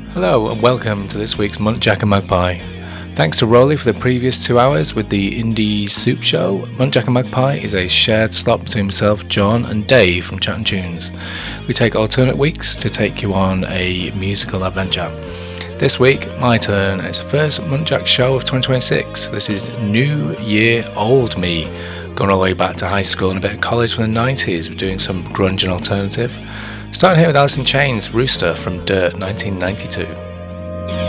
Hello and welcome to this week's Muntjac and Magpie. Thanks to Rolly for the previous 2 hours with the Indie Soup Show. Muntjac and Magpie is a shared slot between myself, John and Dave from Chat and Tunes. We take alternate weeks to take you on a musical adventure. This week, my turn. It's the first Muntjac show of 2026. This is New Year Old Me, going all the way back to high school and a bit of college from the 90s. We're doing some grunge and alternative. Starting here with Alice in Chains' Rooster from Dirt 1992.